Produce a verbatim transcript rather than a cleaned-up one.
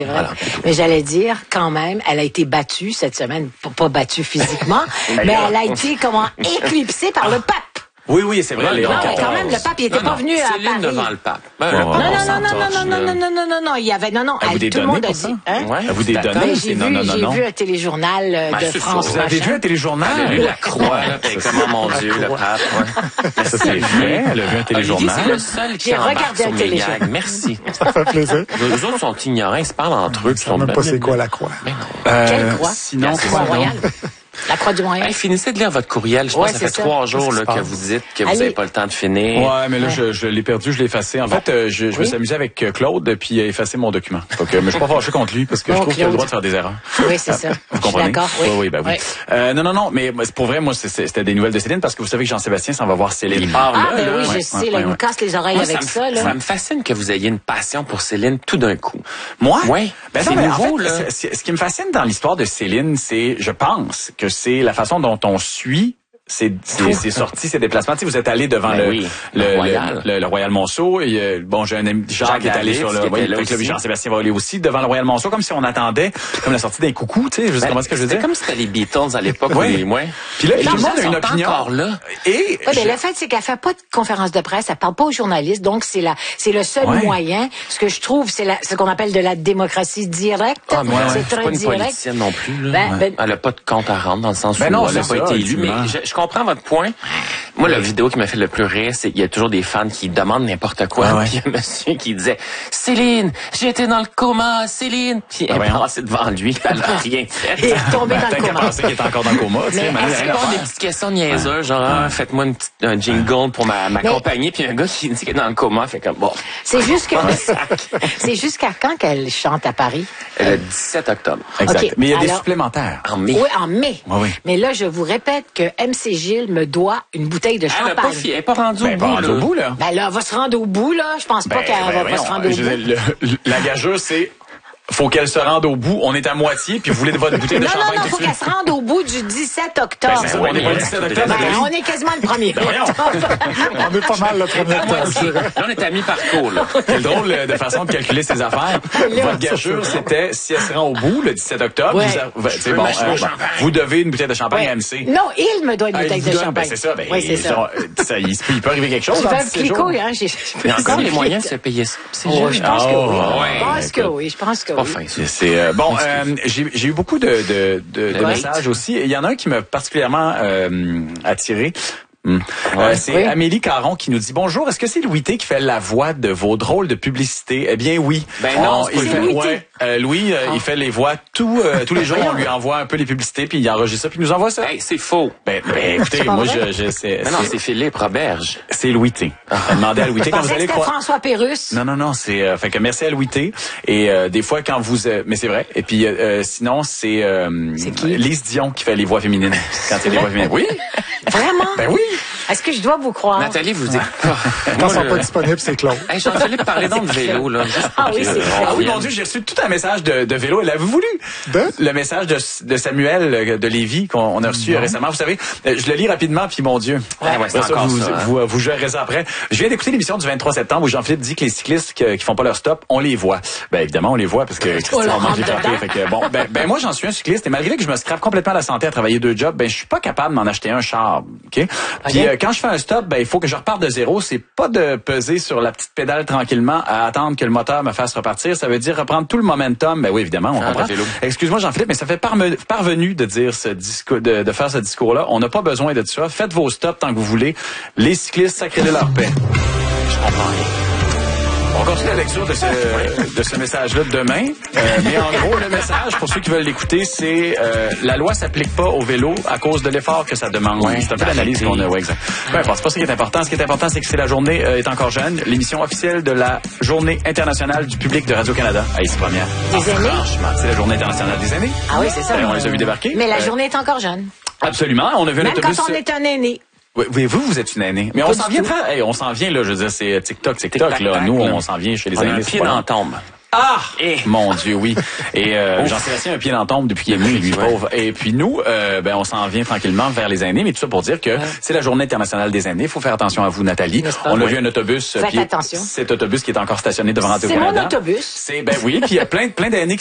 Voilà. Mais j'allais dire, quand même, elle a été battue cette semaine, pas battue physiquement, mais elle a été comment éclipsée par le pape. Oui, oui, c'est vrai. Non, mais quand même, le pape, il était non, pas non, venu à Céline Paris. devant le pape. Ben, non, le non, pape, non, on non, non, s'entorche, non, non, non, non, non, non, non, non, il y avait, non, non, vous elle, tout le monde a dit, hein? Ouais. Vous des données, Mais c'est j'ai non, vu, non, non, j'ai non. vu un téléjournal euh, Ben, de c'est France. ça. Vous avez vu un téléjournal? Elle a vu la croix, là, puis comment, mon Dieu, le pape, ouais. Ça, c'est vrai. Elle a vu un téléjournal. Olivier, c'est le seul qui J'ai embarque regardé sur un mes téléjournal. gags. Merci. Ça fait plaisir. Les autres sont ignorants, ils se parlent entre eux. Je ne sais même pas c'est quoi la croix. Ben non. Quelle croix? Sinon, La croix royale. La croix du moyen. Hey, finissez de lire votre courriel. Je pense Ouais, que ça fait c'est ça. trois jours là, Qu'est-ce qui que se vous dites que vous Allez. n'avez pas le temps de finir. Ouais, mais là, je, je l'ai perdu, je l'ai effacé. En fait, euh, je, je me Oui. suis amusé avec euh, Claude, puis il a effacé mon document. Donc, euh, mais je suis pas fâché contre lui, parce que Non, je trouve qu'il a le Claude. droit de faire des erreurs. Oui, c'est ça. Vous Je suis comprenez? d'accord, oui. Oui, oui, ben oui. Oui. Euh, non, non, non, mais c'est pour vrai, moi, c'est- c'est- c'était des nouvelles de Céline, parce que vous savez que Jean-Sébastien s'en va voir Céline. Il part Ah, là, ben là. oui, ouais, je sais, ouais, là, ouais, il nous ouais. casse les oreilles Moi, avec me, ça, là. ça me fascine que vous ayez une passion pour Céline tout d'un coup. Moi? Oui. Ben C'est non, mais en nouveau, fait, là. c'est- c'est- ce qui me fascine dans l'histoire de Céline, c'est, je pense, que c'est la façon dont on suit c'est c'est c'est sorti ces déplacements. Tu sais, vous êtes allé devant Ben le, oui, le, le le Royal. le, le Royal Monceau et euh, bon, j'ai un ami Jacques, Jacques qui est allé David, sur le qui oui, était là fait que là, aussi. Jean-Sébastien va aller aussi devant le Royal Monceau comme si on attendait comme la sortie d'un coucou, tu sais, je sais Ben, comment est-ce que je veux c'était dire. comme si c'était les Beatles à l'époque. Oui. Oui. Ouais. Puis là, Et tout le les monde gens a une sont opinion. encore là. Et Oui, mais je- le fait, c'est qu'elle fait pas de conférence de presse, elle parle pas aux journalistes, donc c'est la, c'est le seul Ouais. moyen. Ce que je trouve, c'est la, ce qu'on appelle de la démocratie directe. Ah, mais ouais, c'est ouais. c'est très pas une direct. politicienne non plus. Là. Ben, ben- Elle a pas de compte à rendre dans le sens Ben où non, elle n'a c'est pas ça, été élue. Mais ultimement. je, je comprends votre point. Moi, la vidéo qui m'a fait le plus rire, c'est qu'il y a toujours des fans qui demandent n'importe quoi. Ah ouais. Puis il y a un monsieur qui disait « Céline, j'ai été dans le coma, Céline! » Puis elle est voyons. passée devant lui, puis elle n'a rien fait. Il est tombé dans Peut-être le qu'elle coma. pensait qu'il était encore dans le coma, tu sais, Mais mais est-ce rien Il à répond des faire. petites questions niaiseuses, genre ah, faites-moi une petite, un jingle pour ma, ma Mais- compagnie, puis un gars qui dit qu'il est dans le coma, fait comme bon. C'est juste que, c'est jusqu'à quand qu'elle chante à Paris? Le dix-sept octobre. Exact. Ok, Mais il y a des alors- supplémentaires. En mai. Oui, en mai. Oui, oui. Mais là, je vous répète que M C Gilles me doit une bouteille de Elle n'a pas, champagne. fi- elle est pas rendue Ben, au pas bout, rendu là. au bout, là. Ben là, elle va se rendre au bout, là. Je pense pas Ben, qu'elle ben, va pas voyons, se rendre au je bout. veux dire, le- le- la gageure, c'est faut qu'elle se rende au bout. On est à moitié, puis vous voulez de votre bouteille de Non, non, champagne non, tout faut de qu'elle suite. se rende au bout du dix-sept octobre. Ben, c'est ça, on est pas le dix-sept octobre. Ben, Ben, on est quasiment le premier. Ben, voyons. On est pas mal le premier temps, je dirais. Là, on est à mi-parcours, là. Quelle drôle euh, de façon de calculer ses affaires. Votre gageure, c'était si elle se rend au bout le dix-sept octobre, Ouais. vous, a- vous- c'est peux bon, m'acheter euh, au champagne. vous devez une bouteille de champagne Ouais. à M C. Non, il me doit une Ah, il bouteille vous de donne- champagne. ben, c'est ça. Ben, oui, c'est ils ça. ont- euh, ça, il, se peut, il peut arriver quelque chose. Tu dans fais un dix-sept petit jours. couille, hein? J'ai- Il y a encore les moyens de se payer ça. C'est Oh, juste- je pense que Oh, oui. ouais, Je pense que écoute. oui. Je pense que Pas oui. fin, ça. C'est- C'est euh, bon. euh, j'ai j'ai eu beaucoup de, de, de, de Ouais. messages aussi. Il y en a un qui m'a particulièrement euh, attiré. Hum. Ouais. Euh, c'est Oui. Amélie Caron qui nous dit bonjour. Est-ce que c'est Louis T qui fait la voix de vos drôles de publicité? Eh bien oui. Ben non, c'est il pas fait, Louis T. ouais, euh, Louis, euh, il fait les voix tout, euh, tous les jours. On lui envoie un peu les publicités puis il enregistre ça puis il nous envoie ça. Hey, c'est faux. Ben, ben, écoutez, C'est pas moi vrai? je, je sais. Mais non, c'est- c'est Philippe Roberge. C'est Louis T. Demandez à Louis T Je quand vous pensais que allez c'était croire. François Pérusse. Non, non, non, c'est euh, fait que merci à Louis T. Et euh, des fois quand vous, euh, mais c'est vrai. Et puis euh, euh, sinon c'est euh, C'est qui? Lise Dion qui fait les voix féminines. Quand il y a des voix féminines. Oui. Vraiment? Ben oui. Est-ce que je dois vous croire? Nathalie, vous dites. Quand ils Moi, sont le- pas disponibles, c'est Claude. Hey, Jean-Philippe, parlez donc de vélo, là. Juste Ah pour oui, que- c'est vrai. Ah oui, mon Dieu, j'ai reçu tout un message de, de vélo. L'avez-vous voulu? De? Le message de, de Samuel euh, de Lévis qu'on on a reçu euh, récemment. Vous savez, euh, je le lis rapidement, puis mon Dieu. Ouais, ouais, c'est Après ça, encore vous, ça, hein. vous, vous gérez ça après. Je viens d'écouter l'émission du vingt-trois septembre où Jean-Philippe dit que les cyclistes qui, qui font pas leur stop, on les voit. Ben évidemment, on les voit parce que Christian leur on mange rentre les frappés. dedans. Fait que bon, ben, ben moi j'en suis un cycliste et malgré que je me scrape complètement la santé à travailler deux jobs, ben je suis pas capable de m'en acheter un char. Ok. Puis euh, quand je fais un stop, ben il faut que je reparte de zéro. C'est pas de peser sur la petite pédale tranquillement à attendre que le moteur me fasse repartir. Ça veut dire reprendre tout le momentum. Ben oui, évidemment, on Ah, comprend. le vélo. Excuse-moi Jean-Philippe, mais ça fait parme- parvenu de dire ce discours, de, de faire ce discours-là. On n'a pas besoin de ça. Faites vos stops tant que vous voulez. Les cyclistes, sacrez-le leur paix. Je comprends rien. On continue la lecture de ce, de ce message-là demain. Euh, mais en gros, le message, pour ceux qui veulent l'écouter, c'est euh, la loi s'applique pas au vélo à cause de l'effort que ça demande. Ouais, c'est un peu l'analyse qu'on a. Ouais, exact. Peu importe, c'est pas ça qui est important. Ce qui est important, c'est que c'est la journée euh, est encore jeune, l'émission officielle de la Journée internationale du public de Radio-Canada. Ah, ici première. Des aînés? Franchement, c'est la Journée internationale des aînés. Ah oui, c'est ça. Euh, on les a vus débarquer. Mais la Euh, journée est encore jeune. Absolument. On a vu un Même autobus. quand on est un aîné. Oui, oui, vous, vous êtes une aînée. Mais on Pas s'en du vient tout. très, hey, on s'en vient, là, je veux dire, c'est TikTok, TikTok, là. Tic-tac-tac, Nous, là. on s'en vient chez les On a aînés. un c'est pied pas dans long. la tombe. Ah! Eh. Mon Dieu, oui. Et euh, Jean-Sébastien a un pied dans la tombe depuis qu'il est venu, lui, Ouais. pauvre. Et puis nous, euh, ben, on s'en vient tranquillement vers les aînés, mais tout ça pour dire que c'est la Journée internationale des aînés. Il faut faire attention à vous, Nathalie. N'est-ce pas? On a Oui. vu un autobus. Faites puis attention. Cet autobus qui est encore stationné devant Radio C'est mon Canada. autobus. C'est ben oui, puis il y a plein, plein d'aînés